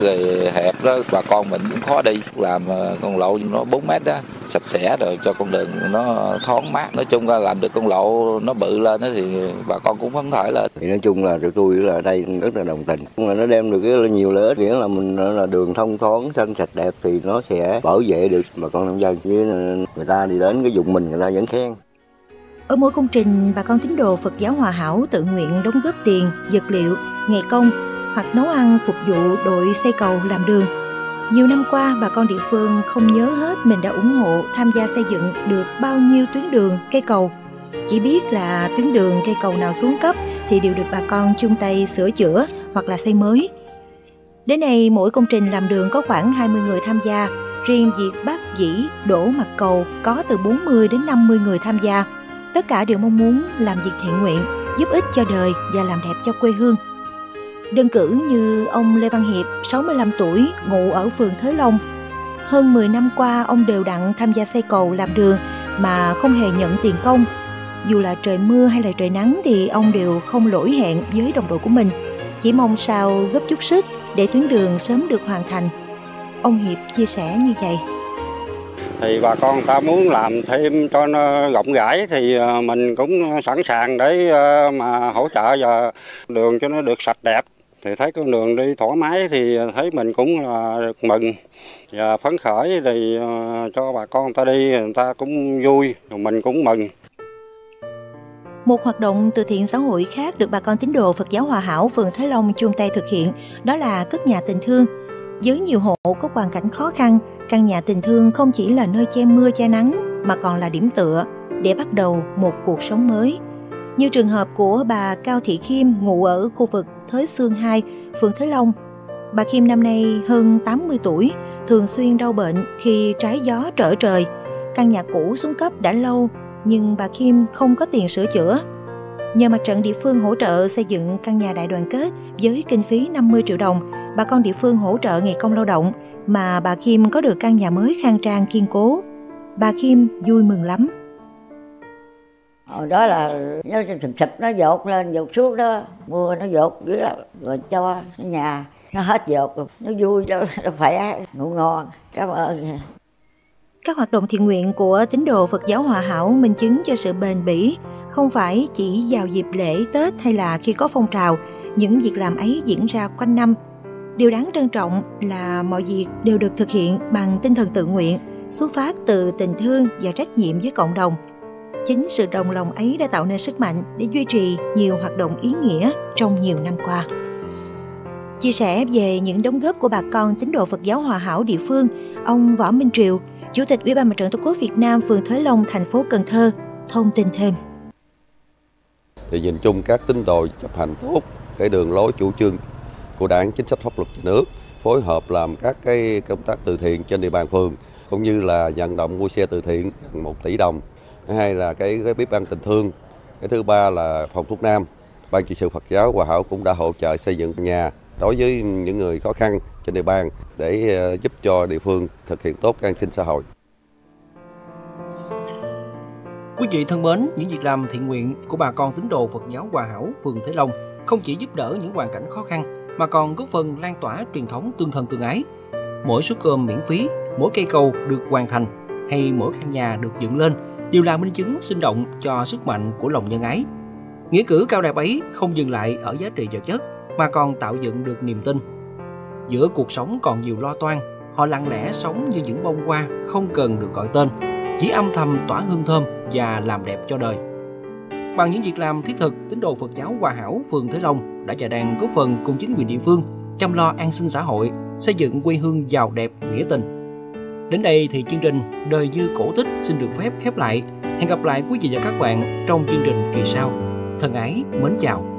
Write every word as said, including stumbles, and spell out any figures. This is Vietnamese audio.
Rồi hẹp đó, bà con mình cũng khó đi, làm con lộ nó bốn mét đó, sạch sẽ rồi cho con đường nó thoáng mát. Nói chung là làm được con lộ nó bự lên đó thì bà con cũng phấn khởi lên. Thì nói chung là tụi tôi là ở đây rất là đồng tình. Là nó đem được cái nhiều lợi ích, nghĩa là mình là đường thông thoáng, xanh sạch đẹp thì nó sẽ bảo vệ được bà con nông dân. Với người ta đi đến cái vùng mình người ta vẫn khen. Ở mỗi công trình, bà con tín đồ Phật giáo Hòa Hảo tự nguyện đóng góp tiền, vật liệu, ngày công hoặc nấu ăn phục vụ đội xây cầu làm đường. Nhiều năm qua, bà con địa phương không nhớ hết mình đã ủng hộ tham gia xây dựng được bao nhiêu tuyến đường, cây cầu. Chỉ biết là tuyến đường, cây cầu nào xuống cấp thì đều được bà con chung tay sửa chữa hoặc là xây mới. Đến nay, mỗi công trình làm đường có khoảng hai mươi người tham gia. Riêng việc bắt dĩ, đổ mặt cầu có từ bốn mươi đến năm mươi người tham gia. Tất cả đều mong muốn làm việc thiện nguyện, giúp ích cho đời và làm đẹp cho quê hương. Đơn cử như ông Lê Văn Hiệp, sáu mươi lăm tuổi, ngụ ở phường Thới Long. Hơn mười năm qua, ông đều đặn tham gia xây cầu làm đường mà không hề nhận tiền công. Dù là trời mưa hay là trời nắng thì ông đều không lỗi hẹn với đồng đội của mình. Chỉ mong sao góp chút sức để tuyến đường sớm được hoàn thành. Ông Hiệp chia sẻ như vậy. Thì bà con người ta muốn làm thêm cho nó rộng rãi thì mình cũng sẵn sàng để mà hỗ trợ và đường cho nó được sạch đẹp. Thì thấy con đường đi thoải mái thì thấy mình cũng là được mừng và phấn khởi, thì cho bà con người ta đi người ta cũng vui, mình cũng mừng. Một hoạt động từ thiện xã hội khác được bà con tín đồ Phật giáo Hòa Hảo phường Thới Long chung tay thực hiện, đó là cất nhà tình thương. Với nhiều hộ có hoàn cảnh khó khăn, căn nhà tình thương không chỉ là nơi che mưa che nắng mà còn là điểm tựa để bắt đầu một cuộc sống mới. Như trường hợp của bà Cao Thị Khiêm ngụ ở khu vực Thới Xương hai, phường Thới Long. Bà Khiêm năm nay hơn tám mươi tuổi, thường xuyên đau bệnh khi trái gió trở trời. Căn nhà cũ xuống cấp đã lâu nhưng bà Khiêm không có tiền sửa chữa. Nhờ mặt trận địa phương hỗ trợ xây dựng căn nhà đại đoàn kết với kinh phí năm mươi triệu đồng, bà con địa phương hỗ trợ ngày công lao động mà bà Khiêm có được căn nhà mới khang trang kiên cố. Bà Khiêm vui mừng lắm. Hồi đó là nó sụp sụp, nó dột lên dột xuống đó, mưa nó dột dưới là rồi cho cái nhà nó hết dột, nó vui đó, nó khỏe, ngủ ngon. Cảm ơn. Các hoạt động thiện nguyện của tín đồ Phật giáo Hòa Hảo minh chứng cho sự bền bỉ, không phải chỉ vào dịp lễ Tết hay là khi có phong trào, những việc làm ấy diễn ra quanh năm. Điều đáng trân trọng là mọi việc đều được thực hiện bằng tinh thần tự nguyện, xuất phát từ tình thương và trách nhiệm với cộng đồng. Chính sự đồng lòng ấy đã tạo nên sức mạnh để duy trì nhiều hoạt động ý nghĩa trong nhiều năm qua. Chia sẻ về những đóng góp của bà con tín đồ Phật giáo Hòa Hảo địa phương, ông Võ Minh Triều, Chủ tịch Ủy ban Mặt trận Tổ quốc Việt Nam phường Thới Long, thành phố Cần Thơ, thông tin thêm. Thì nhìn chung các tín đồ chấp hành tốt cái đường lối chủ trương của Đảng, chính sách pháp luật nhà nước, phối hợp làm các cái công tác từ thiện trên địa bàn phường, cũng như là vận động mua xe từ thiện gần một tỷ đồng. Thứ hai là cái, cái bếp ăn tình thương. Cái thứ ba là phòng thuốc nam. Ban trị sự Phật giáo Hòa Hảo cũng đã hỗ trợ xây dựng nhà đối với những người khó khăn trên địa bàn để giúp cho địa phương thực hiện tốt an sinh xã hội. Quý vị thân mến, những việc làm thiện nguyện của bà con tín đồ Phật giáo Hòa Hảo phường Thới Long không chỉ giúp đỡ những hoàn cảnh khó khăn mà còn góp phần lan tỏa truyền thống tương thân tương ái. Mỗi suất cơm miễn phí, mỗi cây cầu được hoàn thành hay mỗi căn nhà được dựng lên đều là minh chứng sinh động cho sức mạnh của lòng nhân ái. Nghĩa cử cao đẹp ấy không dừng lại ở giá trị vật chất mà còn tạo dựng được niềm tin. Giữa cuộc sống còn nhiều lo toan, họ lặng lẽ sống như những bông hoa không cần được gọi tên, chỉ âm thầm tỏa hương thơm và làm đẹp cho đời. Bằng những việc làm thiết thực, tín đồ Phật giáo Hòa Hảo phường Thới Long đã và đang góp phần cùng chính quyền địa phương chăm lo an sinh xã hội, xây dựng quê hương giàu đẹp, nghĩa tình. Đến đây thì chương trình Đời Như Cổ Tích xin được phép khép lại. Hẹn gặp lại quý vị và các bạn trong chương trình kỳ sau. Thân ái, mến chào.